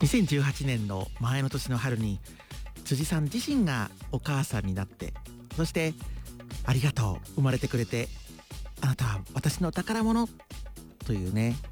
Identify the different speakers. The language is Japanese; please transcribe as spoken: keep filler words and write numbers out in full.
Speaker 1: にせんじゅうはちねんの前の年の春に辻さん自身がお母さんになって、そしてありがとう生まれてくれて、あなたは私の宝物というね